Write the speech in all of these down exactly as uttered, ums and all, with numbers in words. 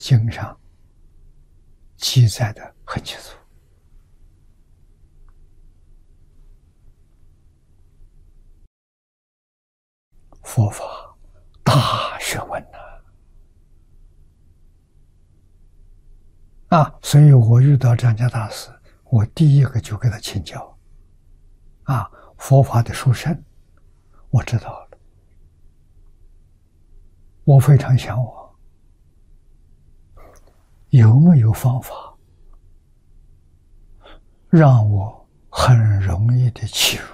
经上记载的很清楚。佛法大学问呐！啊，所以我遇到张家大师，我第一个就给他请教。啊，佛法的殊胜，我知道了，我非常向往，有没有方法让我很容易的契入？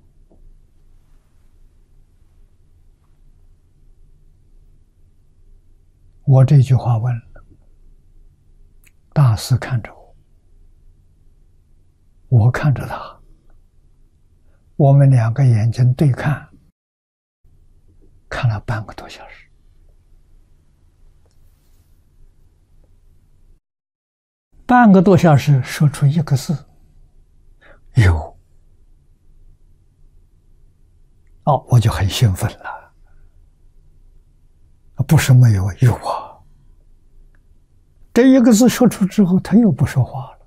我这句话问了，大师看着我，我看着他，我们两个眼睛对看，看了半个多小时。半个多小时说出一个字，有。哦，我就很兴奋了。不是没有，有啊。这一个字说出之后，他又不说话了。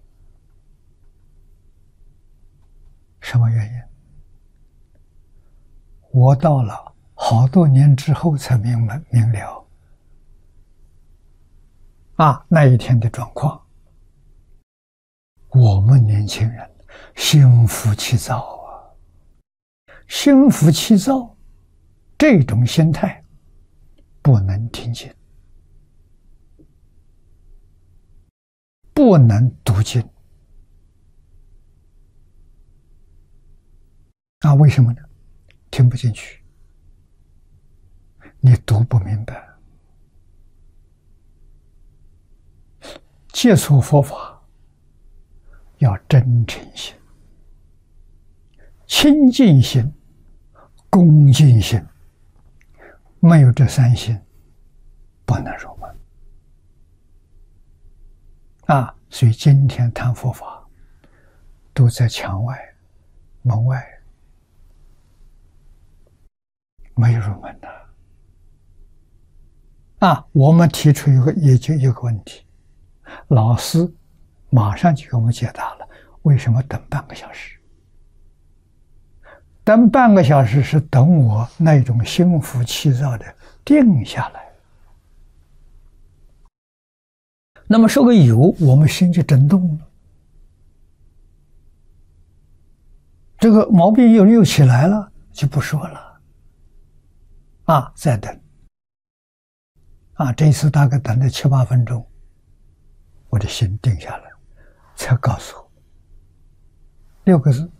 什么原因？我到了好多年之后才明白明了。啊，那一天的状况，我们年轻人心浮气躁啊，心浮气躁，这种心态不能听经，不能读经。啊，为什么呢？听不进去，你读不明白。接触佛法要真诚心、清净心、恭敬心，没有这三心，不能入门。啊，所以今天谈佛法，都在墙外、门外，没有入门的。啊，我们提出一个也就一个问题，老师马上就给我们解答了，为什么等半个小时？等半个小时是等我那种心浮气躁的定下来。那么说个有，我们心就震动了，这个毛病又又起来了，就不说了。啊，再等。啊，这一次大概等了七八分钟，我的心定下来，才告诉我六个字：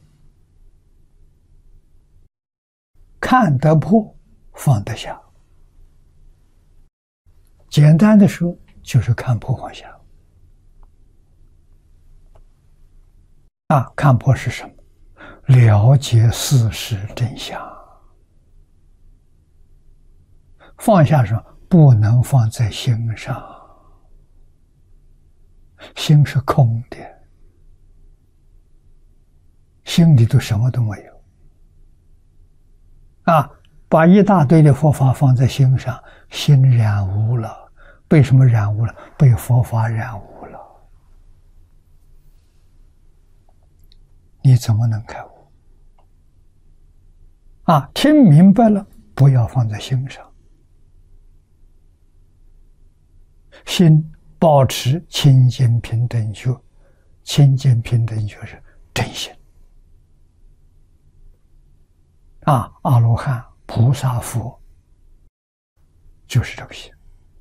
看得破，放得下。简单的说，就是看破放下。啊，看破是什么？了解事实真相。放下是不能放在心上，心是空的，心里头什么都没有。啊，把一大堆的佛法放在心上，心染污了。被什么染污了？被佛法染污了。你怎么能开悟？啊，听明白了，不要放在心上。心保持清净平等觉，清净平等觉是真心。啊，阿罗汉、菩萨、佛就是这个心。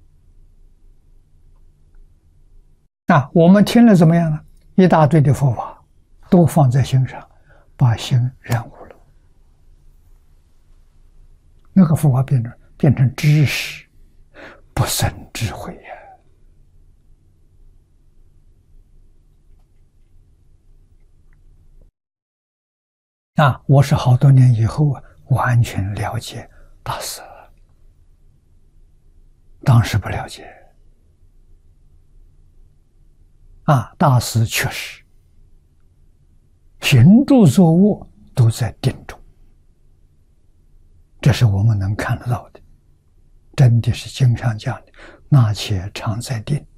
啊，我们听了怎么样呢？一大堆的佛法都放在心上，把心染污了。那个佛法变成变成知识，不生智慧呀。啊，我是好多年以后啊，完全了解大师了，当时不了解。啊，大师确实行住坐卧都在定中，这是我们能看得到的，真的是经上讲的， 那且常在定。